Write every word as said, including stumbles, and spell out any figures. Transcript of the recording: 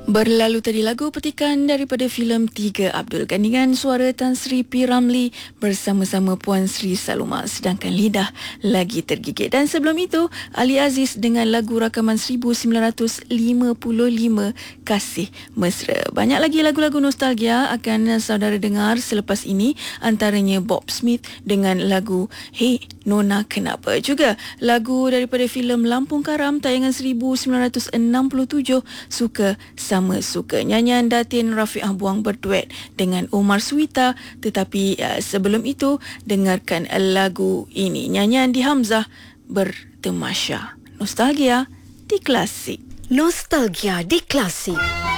Berlalu tadi lagu petikan daripada filem Tiga Abdul gandingan suara Tan Sri P. Ramlee bersama-sama Puan Sri Saloma, sedangkan lidah lagi tergigit. Dan sebelum itu Ali Aziz dengan lagu rakaman seribu sembilan ratus lima puluh lima Kasih Mesra. Banyak lagi lagu-lagu nostalgia akan saudara dengar selepas ini, antaranya Bob Smith dengan lagu Hey Nona Kenapa. Juga lagu daripada filem Lampung Karam tayangan seribu sembilan ratus enam puluh tujuh Suka Sama Suka. Nyanyian Datin Rafiqah Buang berduet dengan Omar Suwita. Tetapi uh, sebelum itu dengarkan lagu ini, nyanyian di Hamzah Bertemasya. Nostalgia di Klasik. Nostalgia di Klasik.